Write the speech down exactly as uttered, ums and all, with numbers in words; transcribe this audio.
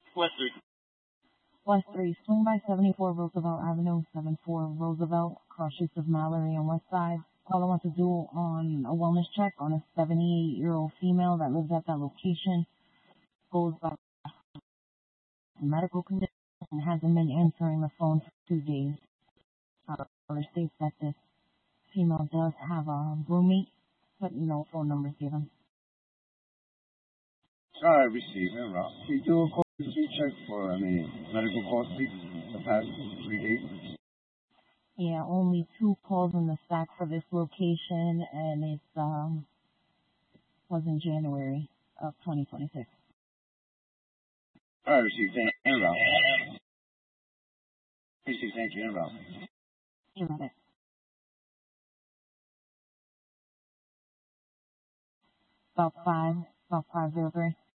West three. West three, swing by seventy-four Roosevelt Avenue, seventy-four Roosevelt, cross streets of Mallory and West Side. Caller wants to do on a wellness check on a seventy-eight-year-old female that lives at that location, goes by medical condition, and hasn't been answering the phone for two days. Caller states that this female does have a roommate, but no phone numbers given. Sorry, received en route. We do a quality check for any medical costly the past three days. Yeah, only two calls in the stack for this location, and it's um was in January of twenty twenty-six. All right, received en route. Received, thank you, en route. You got it. About five, about five zero three.